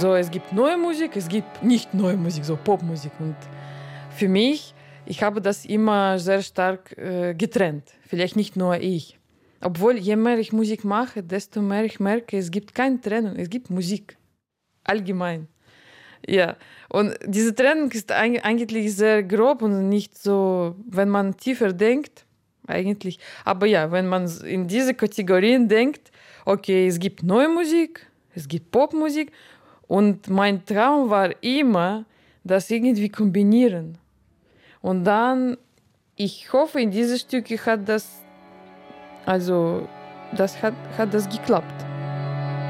So, es gibt neue Musik, es gibt nicht neue Musik, so Popmusik. Und für mich, ich habe das immer sehr stark getrennt. Vielleicht nicht nur ich. Obwohl, je mehr ich Musik mache, desto mehr ich merke, es gibt keine Trennung, es gibt Musik. Allgemein. Ja, und diese Trennung ist eigentlich sehr grob und nicht so, wenn man tiefer denkt, eigentlich. Aber ja, wenn man in diese Kategorien denkt, okay, es gibt neue Musik, es gibt Popmusik und mein Traum war immer, das irgendwie kombinieren. Und dann, ich hoffe, in diesem Stück hat das, also, hat das geklappt.